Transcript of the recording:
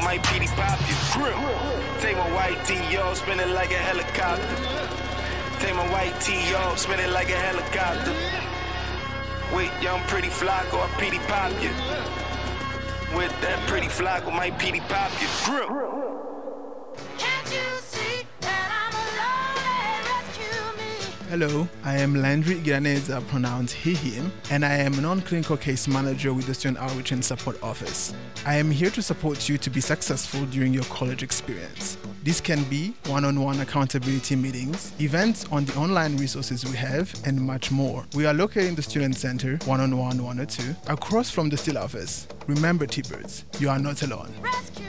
might PD pop you. Take my white tee off, spin it like a helicopter. Take my white tee off, spin it like a helicopter. With young pretty Flocko, I PD pop you. With that pretty Flocko, might PD pop you. Can't you see that I'm alone? Rescue me. Hello, I am Landry Giraneza, pronounced he, him, and I am a non-clinical case manager with the Student Outreach and Support Office. I am here to support you to be successful during your college experience. This can be one-on-one accountability meetings, events on the online resources we have, and much more. We are located in the Student Center, 101 102, across from the Still office. Remember, T-Birds, you are not alone. Rescue